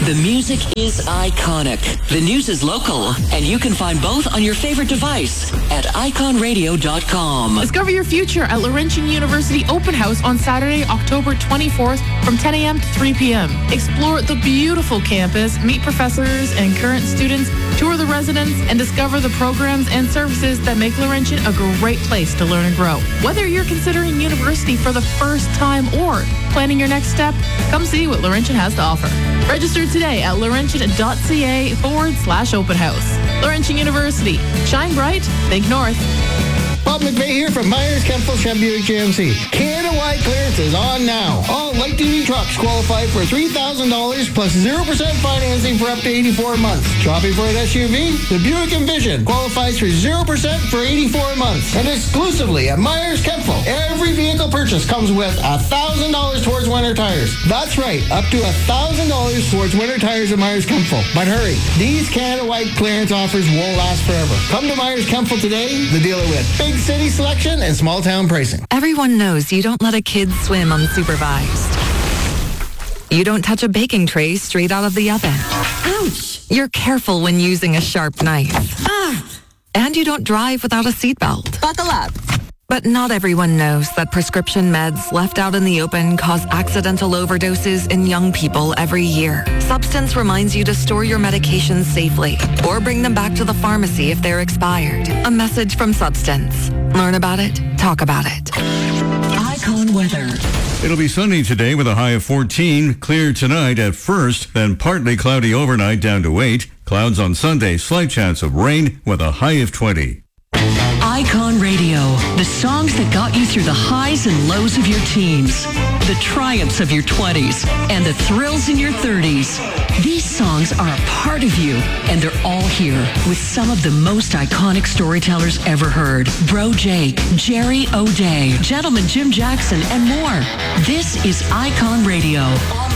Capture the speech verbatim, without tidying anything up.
The music is iconic. The news is local. And you can find both on your favorite device at icon radio dot com. Discover your future at Laurentian University Open House on Saturday, October twenty-fourth from ten a.m. to three p.m. Explore the beautiful campus, meet professors and current students, tour the residents, and discover the programs and services that make Laurentian a great place to learn and grow. Whether you're considering university for the first time or planning your next step, come see what Laurentian has to offer. Register today at laurentian.ca forward slash open house. Laurentian University. Shine bright, think north. Bob McVeigh here from Myers Kempfel Chevy Buick G M C. Canada-wide clearance is on now. All light-duty trucks qualify for three thousand dollars plus zero percent financing for up to eighty-four months. Shopping for an S U V? The Buick Envision qualifies for zero percent for eighty-four months. And exclusively at Myers Kempfel, every vehicle purchase comes with one thousand dollars towards winter tires. That's right, up to one thousand dollars towards winter tires at Myers Kempfel. But hurry, these Canada-wide clearance offers won't last forever. Come to Myers Kempfel today, the dealer with big city selection and small town pricing. Everyone knows you don't let a kid swim unsupervised. You don't touch a baking tray straight out of the oven. Ouch! You're careful when using a sharp knife. Ah! And you don't drive without a seatbelt. Buckle up. But not everyone knows that prescription meds left out in the open cause accidental overdoses in young people every year. Substance reminds you to store your medications safely or bring them back to the pharmacy if they're expired. A message from Substance. Learn about it, talk about it. Icon weather. It'll be sunny today with a high of fourteen. Clear tonight at first, then partly cloudy overnight down to eight. Clouds on Sunday, slight chance of rain with a high of twenty. Icon Radio, the songs that got you through the highs and lows of your teens, the triumphs of your twenties, and the thrills in your thirties. These songs are a part of you, and they're all here with some of the most iconic storytellers ever heard. Bro Jake, Jerry O'Day, Gentleman Jim Jackson, and more. This is Icon Radio.